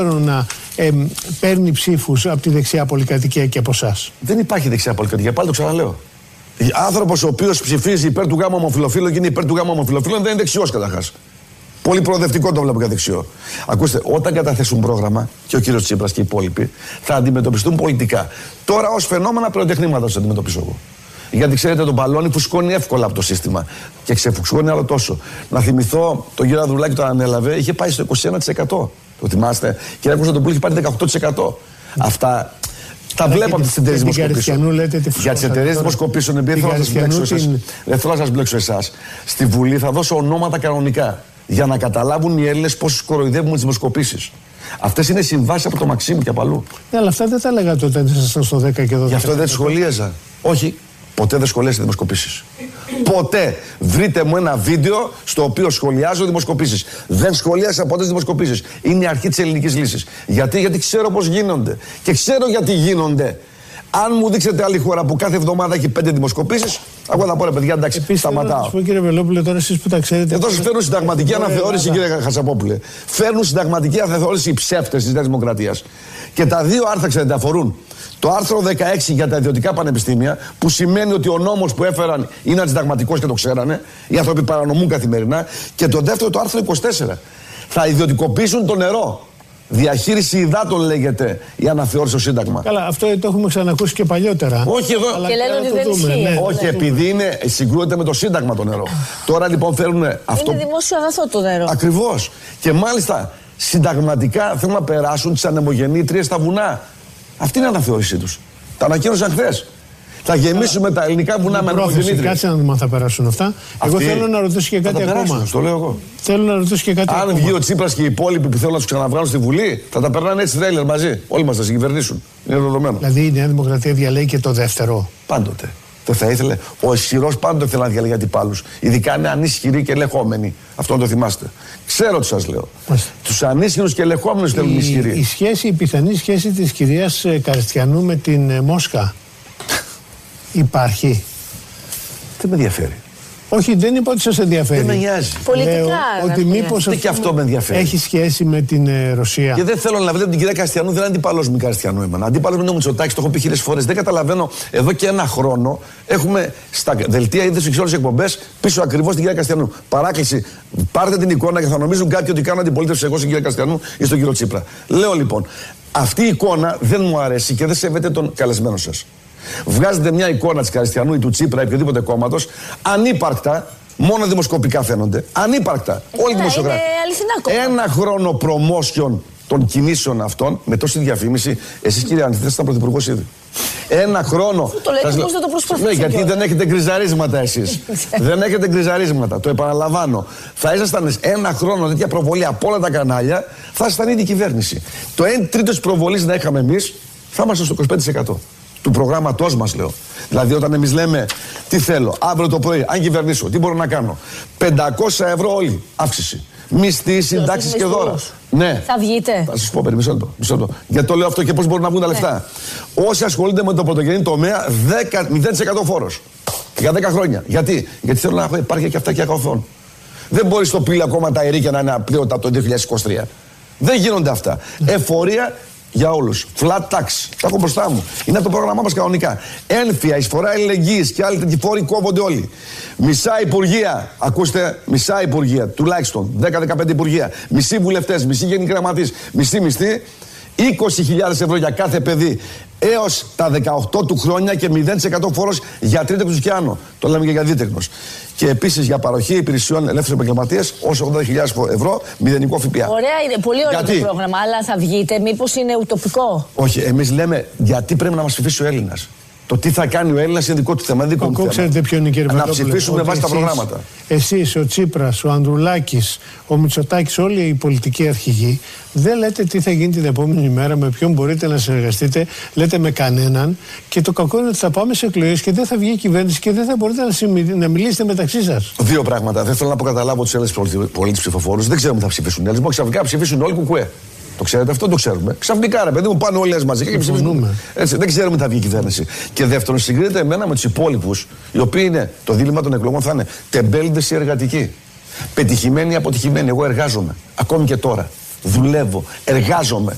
να παίρνει ψήφους από τη δεξιά πολυκατοικία και από εσάς. Δεν υπάρχει δεξιά πολυκατοικία, πάλι το ξαναλέω. Άνθρωπος ο οποίος ψηφίζει υπέρ του γάμου ομοφυλοφίλων και είναι υπέρ του γάμου ομοφυλοφίλων δεν είναι δεξιός καταρχάς. Πολύ προοδευτικό το βλέπω για δεξιό. Ακούστε, όταν καταθέσουν πρόγραμμα, και ο κύριος Τσίπρας και οι υπόλοιποι, θα αντιμετωπιστούν πολιτικά. Τώρα ως φαινόμενα πυροτεχνήματα θα αντιμετωπίσω εγώ. Γιατί ξέρετε, τον μπαλόνι φουσκώνει εύκολα από το σύστημα και ξεφουσκώνει άλλο τόσο. Να θυμηθώ, τον κύριο Ανδρουλάκη τον ανέλαβε, είχε πάει στο 21%. Το θυμάστε. Και ο Κωνσταντοπούλου είχε πάρει 18%. Αυτά τα βλέπω από τις εταιρείες δημοσκοπήσεων. Για τις εταιρείες δημοσκοπήσεων, επειδή δεν θέλω να σας μπλέξω εσάς, στη Βουλή θα δώσω ονόματα κανονικά. Για να καταλάβουν οι Έλληνες πώς κοροϊδεύουμε τις δημοσκοπήσεις. Αυτές είναι συμβάσεις από το Μαξίμου και από αλλού. Ναι, αλλά αυτά δεν τα λέγατε όταν ήσασταν στο 10 και 12. Γι' αυτό δεν τις σχολίαζα. Όχι, ποτέ δεν σχολίασα δημοσκοπήσεις. Ποτέ. Βρείτε μου ένα βίντεο στο οποίο σχολιάζω δημοσκοπήσεις. Δεν σχολίασα ποτέ δημοσκοπήσεις. Είναι η αρχή της ελληνικής λύσης. Γιατί ξέρω πώς γίνονται. Και ξέρω γιατί γίνονται. Αν μου δείξετε άλλη χώρα που κάθε εβδομάδα έχει 5 δημοσκοπήσεις, εγώ θα πω ρε παιδιά, εντάξει, σταματάω. Επίσης, πω, κύριε Βελόπουλε, τώρα εσείς που τα ξέρετε. Εδώ σας φέρνουν συνταγματική αναθεώρηση, κύριε Χασαπόπουλε. Φέρνουν συνταγματική αναθεώρηση οι ψεύτες της Νέας Δημοκρατίας. Και τα δύο άρθρα, ξέρετε, αφορούν το άρθρο 16 για τα ιδιωτικά πανεπιστήμια, που σημαίνει ότι ο νόμος που έφεραν είναι αντισυνταγματικός και το ξέρανε. Οι άνθρωποι παρανομούν καθημερινά. Και το δεύτερο, το άρθρο 24. Θα ιδιωτικοποιήσουν το νερό. Διαχείριση υδάτων λέγεται η αναθεώρηση στο Σύνταγμα. Καλά, αυτό το έχουμε ξανακούσει και παλιότερα. Όχι εδώ. Και λένε ότι δεν ισχύει. Ναι. Όχι, επειδή συγκρούεται με το Σύνταγμα το νερό. Τώρα λοιπόν φέρνουν αυτό. Είναι δημόσιο αγαθό το νερό. Ακριβώς. Και μάλιστα συνταγματικά θέλουν να περάσουν τις ανεμογεννήτριες στα βουνά. Αυτή είναι η αναθεώρησή τους. Τα ανακοίνωσαν χθες. Θα γεμίσουμε τα ελληνικά βουνά με ανεμογεννήτριες. Κάτσε να δούμε αν θα περάσουν αυτά. Εγώ θέλω να ρωτήσω και κάτι ακόμα. Το λέω εγώ. Θέλω να ρωτήσω και κάτι ακόμα. Αν βγει ο Τσίπρας και οι υπόλοιποι που θέλουν να τους ξαναβγάλουν στη Βουλή, θα τα περνάνε έτσι τρέιλερ μαζί. Όλοι μας θα συγκυβερνήσουν. Είναι δεδομένο. Δηλαδή η Νέα Δημοκρατία διαλέγει και το δεύτερο. Πάντοτε. Δεν θα ήθελε. Ο ισχυρός πάντοτε θέλει να διαλέγει αντιπάλους. Ειδικά είναι ανίσχυροι και ελεγχόμενοι. Αυτό να το θυμάστε. Ξέρω τι σας λέω. Τους ανίσχυρους και ελεγχόμενους θέλουν ισχυροί. Η πιθανή σχέση της κυρίας Καριστιανού με την Μόσχα υπάρχει. Δεν με ενδιαφέρει. Όχι, δεν είπα ότι σας ενδιαφέρει. Δεν με νοιάζει. Πολιτικά. Λέω ότι μήπως και αυτό με ενδιαφέρει. Έχει σχέση με την Ρωσία. Και δεν θέλω να βλέπω την κυρία Καριστιανού, δεν είναι αντίπαλος μου η Καριστιανού εμένα. Αντίπαλος μου είναι ο Μητσοτάκης, το έχω πει χίλιες φορές. Δεν καταλαβαίνω, εδώ και ένα χρόνο έχουμε στα δελτία είδηση και όλες τις εκπομπές πίσω ακριβώς την κυρία Καριστιανού. Παράκληση, πάρτε την εικόνα και θα νομίζουν κάποιοι ότι κάνω αντιπολίτευση εγώ στην κυρία Καριστιανού ή στον κύριο Τσίπρα. Λέω λοιπόν, αυτή η εικόνα δεν μου αρέσει και δεν σέβεται τον καλεσμένο σας. Βγάζετε μια εικόνα της Καριστιανού ή του Τσίπρα ή οποιοδήποτε κόμματος, ανύπαρκτα, μόνο δημοσκοπικά φαίνονται. Ανύπαρκτα. Όλοι οι δημοσιογράφοι. Ένα χρόνο promotion των κινήσεων αυτών, με τόση διαφήμιση, εσείς κύριε Αντιθέση ήσασταν πρωθυπουργός ήδη. Ένα χρόνο. Το λέτε πώς δεν το προσπαθήσατε. Ναι, γιατί δεν έχετε γκριζαρίσματα εσείς. Δεν έχετε γκριζαρίσματα. Το επαναλαμβάνω. Θα ήσασταν ένα χρόνο τέτοια προβολή από όλα τα κανάλια, θα ήσασταν ήδη κυβέρνηση. Το 1/3 της προβολής να είχαμε εμείς, θα ήμασταν στο 25%. Του προγράμματός μας λέω. Δηλαδή όταν εμείς λέμε τι θέλω αύριο το πρωί, αν κυβερνήσω, τι μπορώ να κάνω. 500 ευρώ όλοι αύξηση. Μισθή, συντάξεις και δώρα. Ναι. Θα βγείτε. Θα σας πω, μισό λεπτό. Γιατί το λέω αυτό και πώς μπορούν να βγουν τα λεφτά. Όσοι ασχολούνται με το πρωτογενή τομέα, 0% φόρος. Για 10 χρόνια. Γιατί θέλω να υπάρχει και αυτά και ακαθόν. Δεν μπορεί στο πύλη ακόμα τα αερίκια να είναι απλήρωτα από το 2023. Δεν γίνονται αυτά. Εφορία για όλους. Flat tax. Τα έχω μπροστά μου. Είναι από το πρόγραμμά μας κανονικά. Ένφια, εισφορά αλληλεγγύης και άλλοι τέτοιοι φόροι κόβονται όλοι. Μισά υπουργεία. Ακούστε, μισά υπουργεία. Τουλάχιστον 10-15 υπουργεία. Μισοί βουλευτές, μισοί γενικοί γραμματείς, μισθή. 20.000 ευρώ για κάθε παιδί έως τα 18 του χρόνια και 0% φόρος για τρίτεκνους και άνω. Το λέμε και για δίτεκνους. Και επίσης για παροχή υπηρεσιών ελεύθερων επαγγελματίες ως 80.000 ευρώ, μηδενικό ΦΠΑ. Ωραία, είναι πολύ ωραίο το πρόγραμμα, αλλά θα βγείτε, μήπως είναι ουτοπικό? Όχι, εμείς λέμε γιατί πρέπει να μας ψηφίσει ο Έλληνας. Το τι θα κάνει ο Έλληνας είναι δικό του θέμα. Ακόμα ξέρετε ποιο είναι, κύριε Βελόπουλε? Να ψηφίσουμε βάσει τα προγράμματα. Εσείς, ο Τσίπρας, ο Ανδρουλάκης, ο Μητσοτάκης, όλοι οι πολιτικοί αρχηγοί, δεν λέτε τι θα γίνει την επόμενη μέρα, με ποιον μπορείτε να συνεργαστείτε, λέτε με κανέναν. Και το κακό είναι ότι θα πάμε σε εκλογές και δεν θα βγει η κυβέρνηση και δεν θα μπορείτε να μιλήσετε μεταξύ σας. Δύο πράγματα. Δεν θέλω να αποκαταλάβω τους Έλληνες πολίτες ψηφοφόρους. Δεν ξέρουμε τι θα ψηφίσουν. Έλληνες, ξαφνικά ψηφίσουν όλοι κουκουέ. Το ξέρετε αυτό, το ξέρουμε. Ξαφνικά ρε παιδί μου, πάνε όλες μαζί και ψηφίζουν. Έτσι, δεν ξέρουμε τι θα βγει η κυβέρνηση. Και δεύτερον, συγκρίνεται εμένα με τους υπόλοιπους, οι οποίοι είναι, το δίλημμα των εκλογών θα είναι τεμπέληδες ή εργατικοί. Πετυχημένοι ή αποτυχημένοι. Εγώ εργάζομαι. Ακόμη και τώρα. Δουλεύω. Εργάζομαι.